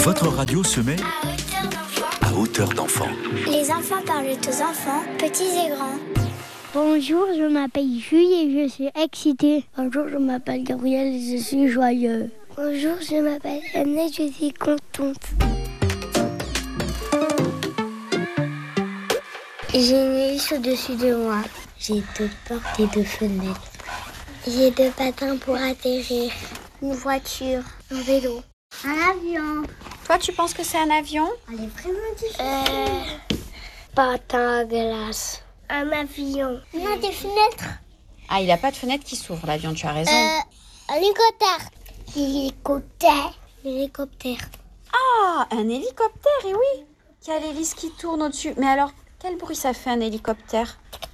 Votre radio se met À hauteur d'enfant. à hauteur d'enfant. Les enfants parlent aux enfants, petits et grands. Bonjour, je m'appelle Jules et je suis excitée. Bonjour, je m'appelle Gabriel et je suis joyeux. Bonjour, je m'appelle Anne et je suis contente. J'ai une hélice au-dessus de moi. J'ai 2 portes et 2 fenêtres. J'ai 2 patins pour atterrir. Une voiture, un vélo, un avion. Toi, tu penses que c'est un avion? Elle est vraiment difficile. Patin à glace. Un avion. On a des fenêtres. Ah, il n'a pas de fenêtre qui s'ouvre, l'avion, tu as raison. Un hélicoptère. Hélicoptère. Hélicoptère. Ah, un hélicoptère, et oui. Il y a l'hélice qui tourne au-dessus. Mais alors, quel bruit ça fait un hélicoptère?